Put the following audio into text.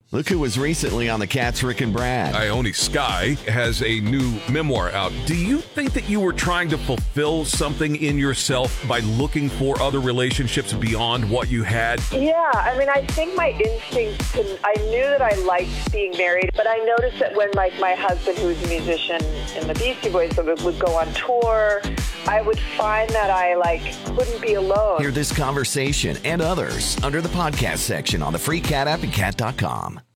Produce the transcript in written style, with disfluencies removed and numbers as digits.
Look who was recently on the Cats, Rick and Brad. Ione Skye has a new memoir out. Do you think that you were trying to fulfill something in yourself by looking for other relationships beyond what you had? Yeah, I mean, I think my instinct, I knew that I liked being married, but I noticed that when like my husband, who was a musician in the Beastie Boys, would go on tour, I would find that I couldn't be alone. Hear this conversation and others under the podcast section on the free Cat app and cat.com.